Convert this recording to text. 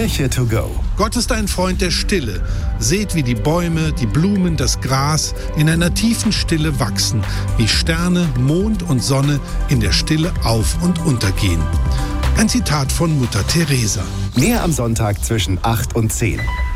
Kirche to go. Gott ist ein Freund der Stille. Seht, wie die Bäume, die Blumen, das Gras in einer tiefen Stille wachsen, wie Sterne, Mond und Sonne in der Stille auf- und untergehen. Ein Zitat von Mutter Teresa. Mehr am Sonntag zwischen 8 und 10.